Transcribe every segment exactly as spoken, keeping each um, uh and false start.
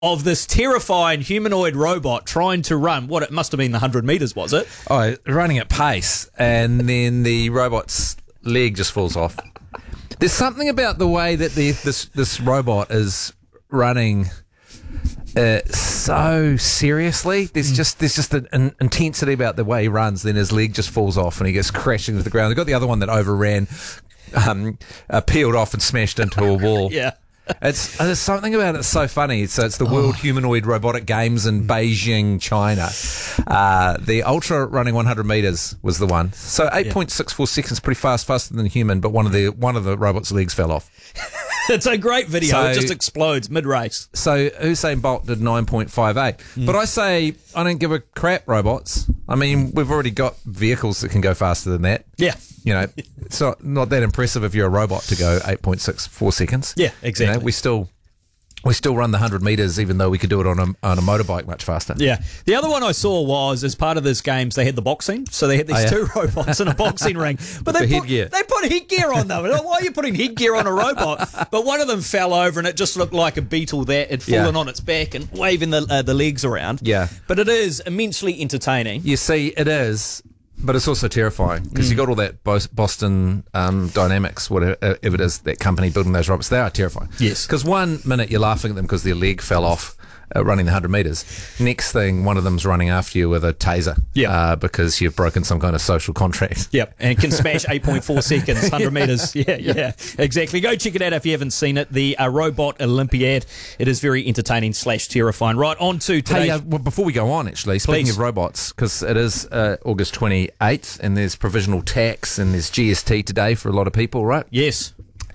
of this terrifying humanoid robot trying to run, what it must have been the one hundred metres, was it? Oh, running at pace, and then the robot's leg just falls off. There's something about the way that the, this this robot is running uh, so seriously. There's mm. just there's just an, an intensity about the way he runs. Then his leg just falls off and he goes crashing to the ground. They've got the other one that overran, um, uh, peeled off and smashed into a wall. Yeah. It's there's something about it that's so funny. So it's the World oh. Humanoid Robotic Games in Beijing, China. Uh, the ultra running one hundred meters was the one. So eight point six four seconds, pretty fast, faster than a human. But one of the one of the robot's legs fell off. It's a great video. So, it just explodes mid-race. So Usain Bolt did nine point five eight. Mm. But I say I don't give a crap, robots. I mean, we've already got vehicles that can go faster than that. Yeah. You know, it's not, not that impressive if you're a robot to go eight point six four seconds. Yeah, exactly. You know, we still... We still run the one hundred metres even though we could do it on a, on a motorbike much faster. Yeah. The other one I saw was, as part of this games, they had the boxing. So they had these oh, yeah. two robots in a boxing ring. But they the put, headgear. they put headgear on them. Like, why are you putting headgear on a robot? But one of them fell over and it just looked like a beetle that had fallen yeah. on its back and waving the, uh, the legs around. Yeah. But it is immensely entertaining. You see, it is... But it's also terrifying because mm. you got all that Boston um, Dynamics, whatever it is, that company building those robots. They are terrifying. Yes. Because one minute you're laughing at them because their leg fell off uh, running the one hundred metres. Next thing, one of them's running after you with a taser. Yeah. Uh, because you've broken some kind of social contract. Yep. And can smash eight point four seconds, one hundred metres. Yeah, yeah, exactly. Go check it out if you haven't seen it. The uh, Robot Olympiad. It is very entertaining slash terrifying. Right, on to today. Hey, uh, well, before we go on, actually, speaking Please. of robots, because it is uh, August twenty-eighth and there's provisional tax and there's G S T today for a lot of people, right? Yes.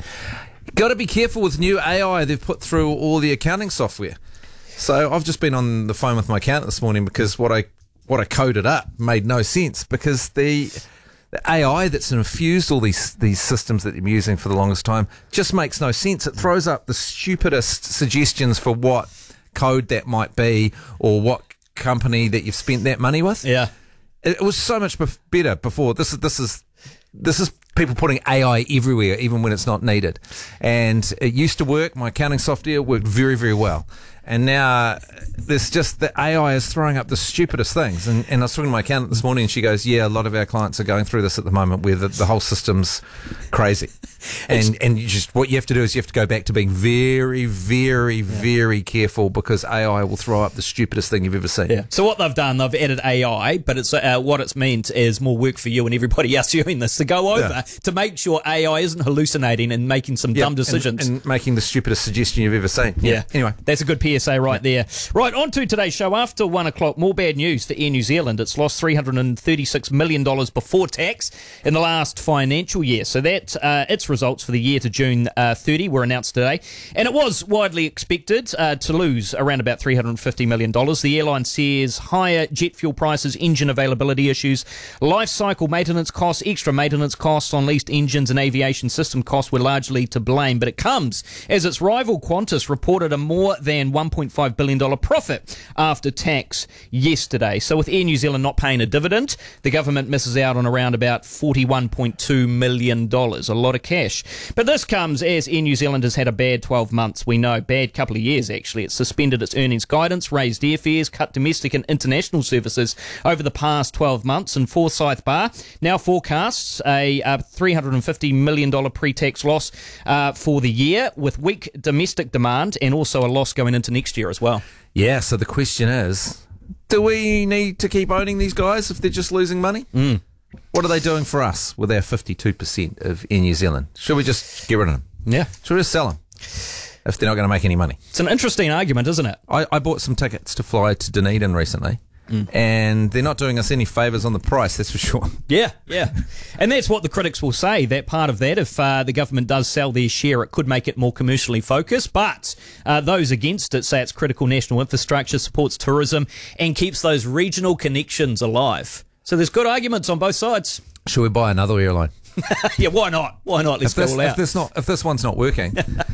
Got to be careful with new A I they've put through all the accounting software. So I've just been on the phone with my accountant this morning because what I what I coded up made no sense because the, the A I that's infused all these these systems that I'm using for the longest time just makes no sense. It throws up the stupidest suggestions for what code that might be or what company that you've spent that money with. Yeah, it, it was so much bef- better before. This is this is this is people putting A I everywhere, even when it's not needed. And it used to work. My accounting software worked very very well. And now there's just the A I is throwing up the stupidest things. And, and I was talking to my accountant this morning and she goes, yeah, a lot of our clients are going through this at the moment where the, the whole system's crazy. And and you just what you have to do is you have to go back to being very, very, yeah. very careful because A I will throw up the stupidest thing you've ever seen. Yeah. So what they've done, they've added A I, but it's uh, what it's meant is more work for you and everybody else doing this to go over yeah. to make sure A I isn't hallucinating and making some yeah, dumb decisions. And, and making the stupidest suggestion you've ever seen. Yeah. yeah. Anyway. That's a good P S A right yeah. there. Right, on to today's show. After one o'clock, more bad news for Air New Zealand. It's lost three hundred thirty-six million dollars before tax in the last financial year. So that uh, its results for the year to June uh, thirtieth were announced today. And it was widely expected uh, to lose around about three hundred fifty million dollars. The airline says higher jet fuel prices, engine availability issues, life cycle maintenance costs, extra maintenance costs on leased engines and aviation system costs were largely to blame. But it comes as its rival Qantas reported a more than one point five billion dollars profit after tax yesterday. So with Air New Zealand not paying a dividend, the government misses out on around about forty-one point two million dollars. A lot of cash. But this comes as Air New Zealand has had a bad twelve months. We know, bad couple of years actually. It's suspended its earnings guidance, raised airfares, cut domestic and international services over the past twelve months. And Forsyth Barr now forecasts a uh, three hundred fifty million dollars pre-tax loss uh, for the year with weak domestic demand and also a loss going into next year as well. Yeah, so the question is, do we need to keep owning these guys if they're just losing money? Mm. What are they doing for us with our fifty-two percent of Air New Zealand? Should we just get rid of them? Yeah. Should we just sell them if they're not going to make any money? It's an interesting argument, isn't it? I, I bought some tickets to fly to Dunedin recently. Mm. And they're not doing us any favours on the price, that's for sure. Yeah, yeah. And that's what the critics will say, that part of that, if uh, the government does sell their share, it could make it more commercially focused. But uh, those against it say it's critical national infrastructure, supports tourism, and keeps those regional connections alive. So there's good arguments on both sides. Should we buy another airline? Yeah, why not? Why not? Let's if this, go all out. If this, not, if this one's not working,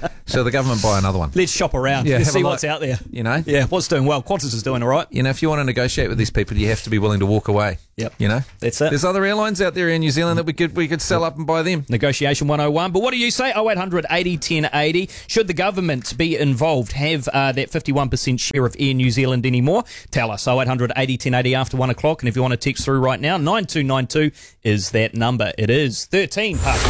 So the government buy another one. Let's shop around. Yeah, Let's have a see look. what's out there. You know? Yeah, what's doing well. Qantas is doing all right. You know, if you want to negotiate with these people, you have to be willing to walk away. Yep. You know? That's it. There's other airlines out there in New Zealand that we could we could sell up and buy them. Negotiation one oh one. But what do you say? oh eight hundred eighty ten eighty. Should the government be involved, have uh, that fifty-one percent share of Air New Zealand anymore? Tell us. oh eight hundred eighty ten eighty after one o'clock. And if you want to text through right now, nine two nine two is that number. It is thirteen past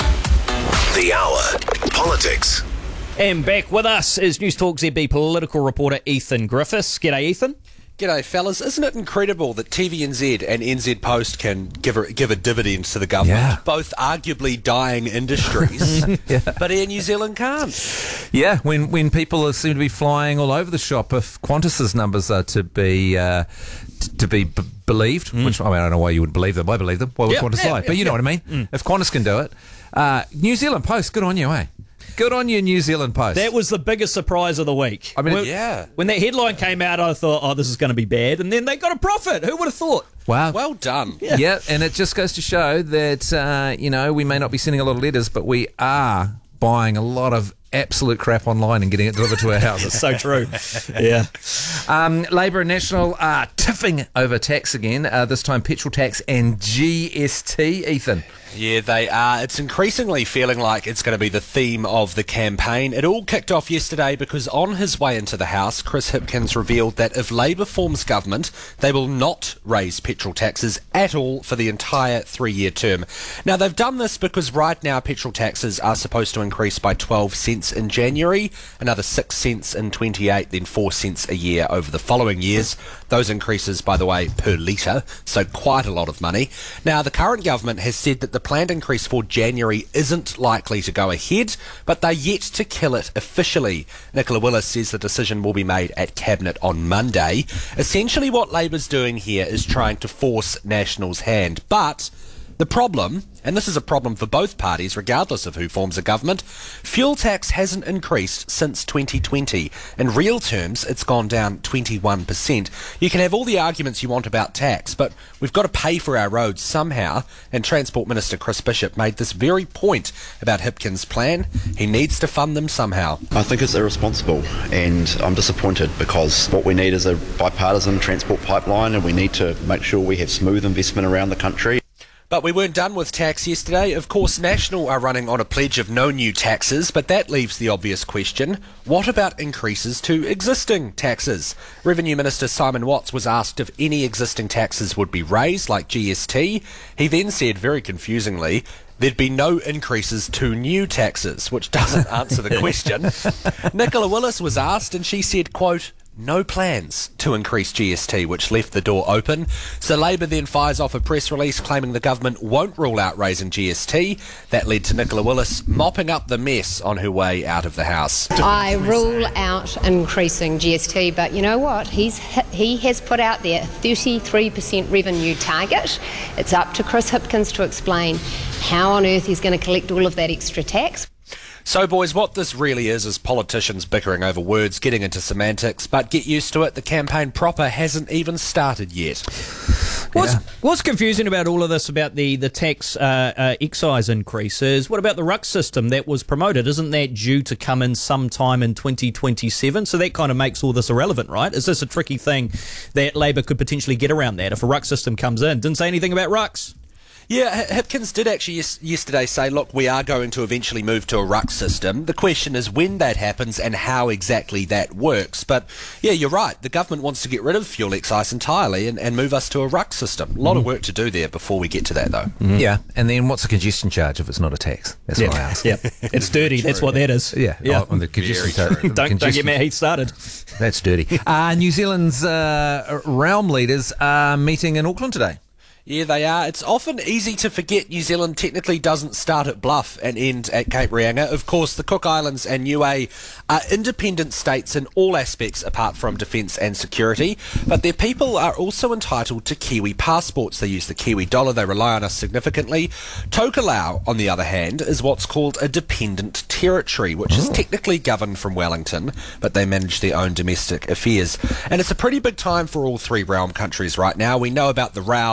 twelve. The Hour. Politics. And back with us is News Talk Z B political reporter Ethan Griffiths. G'day, Ethan. G'day, fellas. Isn't it incredible that T V N Z and N Z Post can give a, give a dividend to the government? Yeah. Both arguably dying industries, yeah. But Air New Zealand can't. Yeah, when when people seem to be flying all over the shop, if Qantas's numbers are to be uh, t- to be b- believed, mm. which I mean, I don't know why you would believe them. I believe them. Why would yeah, Qantas yeah, lie? yeah, but you know yeah. what I mean. Mm. If Qantas can do it, uh, New Zealand Post, good on you, eh? Good on you, New Zealand Post. That was the biggest surprise of the week. I mean, when, yeah. When that headline came out, I thought, oh, this is going to be bad. And then they got a profit. Who would have thought? Wow. Well done. Yeah. yeah, and it just goes to show that, uh, you know, we may not be sending a lot of letters, but we are buying a lot of absolute crap online and getting it delivered to our houses. So true. Yeah. Um, Labour and National are tiffing over tax again, uh, this time petrol tax and G S T, Ethan. Yeah, they are. It's increasingly feeling like it's going to be the theme of the campaign. It all kicked off yesterday because on his way into the House, Chris Hipkins revealed that if Labour forms government, they will not raise petrol taxes at all for the entire three-year term. Now, they've done this because right now petrol taxes are supposed to increase by twelve cents in January, another six cents in twenty-eight, then four cents a year over the following years. Those increases, by the way, per litre, so quite a lot of money. Now, the current government has said that the planned increase for January isn't likely to go ahead, but they're yet to kill it officially. Nicola Willis says the decision will be made at Cabinet on Monday. Essentially what Labour's doing here is trying to force National's hand, but the problem, and this is a problem for both parties regardless of who forms a government, fuel tax hasn't increased since twenty twenty. In real terms, it's gone down twenty-one percent. You can have all the arguments you want about tax, but we've got to pay for our roads somehow, and Transport Minister Chris Bishop made this very point about Hipkins' plan. He needs to fund them somehow. I think it's irresponsible, and I'm disappointed because what we need is a bipartisan transport pipeline, and we need to make sure we have smooth investment around the country. But we weren't done with tax yesterday. Of course, National are running on a pledge of no new taxes, but that leaves the obvious question, what about increases to existing taxes? Revenue Minister Simon Watts was asked if any existing taxes would be raised, like G S T. He then said, very confusingly, there'd be no increases to new taxes, which doesn't answer the question. Nicola Willis was asked, and she said, quote, no plans to increase G S T, which left the door open. So Labour then fires off a press release claiming the government won't rule out raising G S T. That led to Nicola Willis mopping up the mess on her way out of the House. I rule out increasing G S T, but you know what? He's he has put out there a thirty-three percent revenue target. It's up to Chris Hipkins to explain how on earth he's going to collect all of that extra tax. So, boys, what this really is is politicians bickering over words, getting into semantics, but get used to it, the campaign proper hasn't even started yet. What's, Yeah. what's confusing about all of this, about the, the tax uh, uh, excise increases, what about the ruck system that was promoted? Isn't that due to come in sometime in twenty twenty-seven? So that kind of makes all this irrelevant, right? Is this a tricky thing that Labour could potentially get around that if a ruck system comes in? Didn't say anything about rucks. Yeah, Hipkins did actually yes- yesterday say, look, we are going to eventually move to a ruck system. The question is when that happens and how exactly that works. But, yeah, you're right. The government wants to get rid of fuel excise entirely and, and move us to a ruck system. A lot mm. of work to do there before we get to that, though. Mm. Yeah, and then what's a congestion charge if it's not a tax? That's what I ask. Yeah, it's dirty. That's what that is. Yeah, yeah. Oh, the congestion ta- don't, don't get me heat started. That's dirty. Uh, New Zealand's uh, realm leaders are meeting in Auckland today. Yeah, they are. It's often easy to forget New Zealand technically doesn't start at Bluff and end at Cape Reinga. Of course, the Cook Islands and Niue are independent states in all aspects apart from defence and security, but their people are also entitled to Kiwi passports. They use the Kiwi dollar. They rely on us significantly. Tokelau, on the other hand, is what's called a dependent territory, which is technically governed from Wellington, but they manage their own domestic affairs. And it's a pretty big time for all three realm countries right now. We know about the row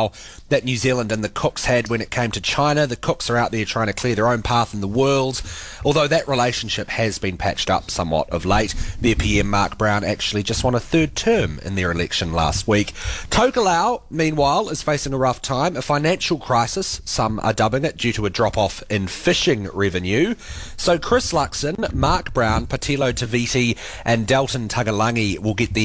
that New Zealand and the Cooks had when it came to China. The Cooks are out there trying to clear their own path in the world, although that relationship has been patched up somewhat of late. Their P M, Mark Brown, actually just won a third term in their election last week. Tokelau, meanwhile, is facing a rough time, a financial crisis, some are dubbing it, due to a drop-off in fishing revenue. So Chris Luxon, Mark Brown, Patilo Taviti and Dalton Tagalangi will get the